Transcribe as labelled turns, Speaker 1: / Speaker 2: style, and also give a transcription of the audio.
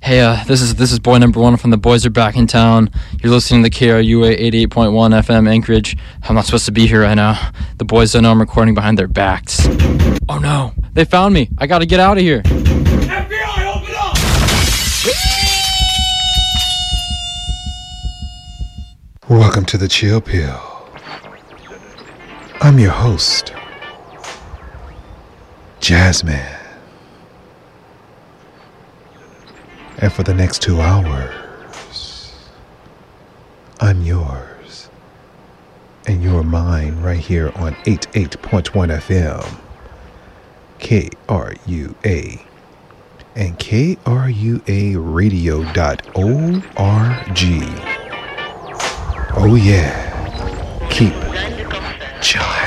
Speaker 1: Hey, this is boy number one from the Boys Are Back in Town. You're listening to the KRUA 88.1 FM Anchorage. I'm not supposed to be here right now. The boys don't know I'm recording behind their backs. Oh no, they found me. I gotta get out of here.
Speaker 2: FBI, open up!
Speaker 3: Welcome to the Chill Pill. I'm your host, Jazzman. And for the next 2 hours, I'm yours and you're mine right here on 88.1 FM, KRUA, and KRUAradio.org. Oh yeah, keep chilling.